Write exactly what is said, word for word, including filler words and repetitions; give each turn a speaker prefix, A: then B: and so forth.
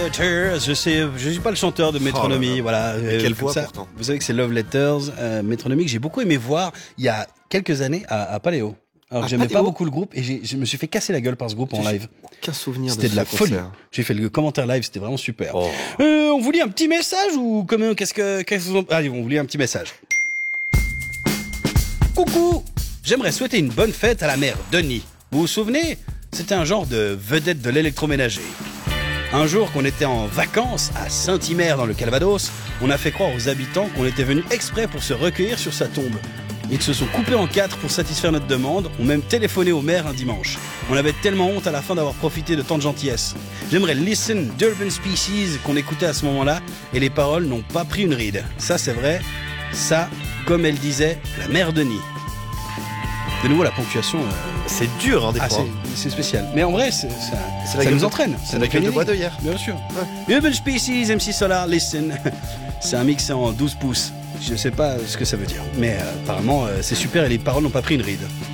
A: Letters. Je sais, je suis pas le chanteur de Métronomie,
B: Oh là là.
A: voilà.
B: Mais quelle voix,
A: ça,
B: pourtant.
A: vous savez que c'est Love Letters, euh, Métronomie, que j'ai beaucoup aimé voir il y a quelques années à, à Paléo. Alors
B: À
A: que j'aimais
B: Paléo
A: pas beaucoup le groupe et j'ai, je me suis fait casser la gueule par ce groupe en
B: J'ai
A: live.
B: Aucun souvenir
A: C'était de,
B: ce
A: la
B: concert.
A: folie. J'ai fait le commentaire live, c'était vraiment super.
B: Oh.
A: Euh, on vous lit un petit message ou comment, qu'est-ce que, qu'est-ce que, allez, on vous lit un petit message. Coucou, j'aimerais souhaiter une bonne fête à la mère Denis. Vous vous souvenez? C'était un genre de vedette de l'électroménager. Un jour qu'on était en vacances à Saint-Hymer dans le Calvados, on a fait croire aux habitants qu'on était venus exprès pour se recueillir sur sa tombe. Ils se sont coupés en quatre pour satisfaire notre demande, ont même téléphoné au maire un dimanche. On avait tellement honte à la fin d'avoir profité de tant de gentillesse. J'aimerais Listen d'Urban Species qu'on écoutait à ce moment-là, et les paroles n'ont pas pris une ride. Ça c'est vrai, ça, comme elle disait, la mère Denis. De nouveau la ponctuation... Euh...
B: C'est dur, hein, des
A: Ah,
B: fois.
A: c'est, c'est spécial. Mais en vrai, c'est, ça,
B: C'est la
A: ça
B: gueule
A: nous
B: de-
A: entraîne.
B: c'est
A: Ça
B: la
A: nous
B: gueule de
A: fait
B: bois
A: gagner.
B: d'œillère.
A: Bien sûr. Urban Species, M C Solar, Listen. C'est un mix en douze pouces. Je sais pas ce que ça veut dire. Mais euh, apparemment, euh, c'est super et les paroles n'ont pas pris une ride.